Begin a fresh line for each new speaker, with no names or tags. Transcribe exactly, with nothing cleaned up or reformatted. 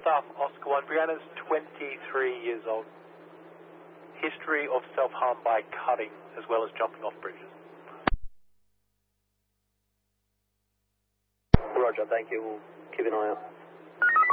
South Oscar one. Brianna's twenty-three years old. History of self-harm by cutting as well as jumping off bridges.
Roger, thank you. We'll keep an eye out.